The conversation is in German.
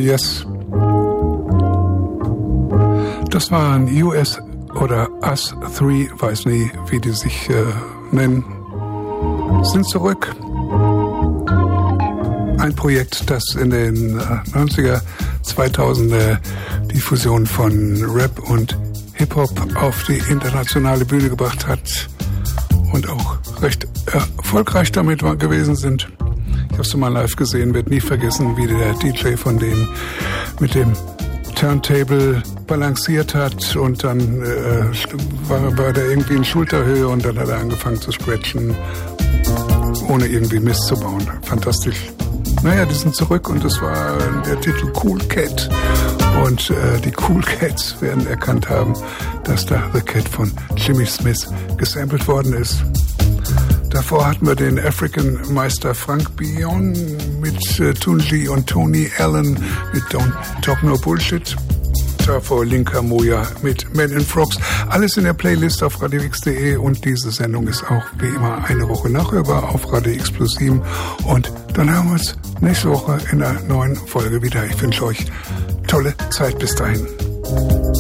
Yes. Das waren US oder Us 3, weiß nie, wie die sich nennen, sind zurück. Ein Projekt, das in den 90er, 2000er die Fusion von Rap und Hip-Hop auf die internationale Bühne gebracht hat und auch recht erfolgreich damit gewesen sind. Ich habe es mal live gesehen, wird nie vergessen, wie der DJ von denen mit dem Turntable balanciert hat und dann war da irgendwie in Schulterhöhe und dann hat er angefangen zu scratchen, ohne irgendwie Mist zu bauen. Fantastisch. Naja, die sind zurück und das war der Titel Cool Cat. Und die Cool Cats werden erkannt haben, dass da The Cat von Jimmy Smith gesampelt worden ist. Davor hatten wir den African-Meister Frank Bion mit Tunji und Tony Allen mit Don't Talk No Bullshit. Davor Linka Moja mit Men in Frogs. Alles in der Playlist auf radiox.de und diese Sendung ist auch wie immer eine Woche nachhörbar auf Radio X Plus 7. Und dann hören wir uns nächste Woche in einer neuen Folge wieder. Ich wünsche euch tolle Zeit bis dahin.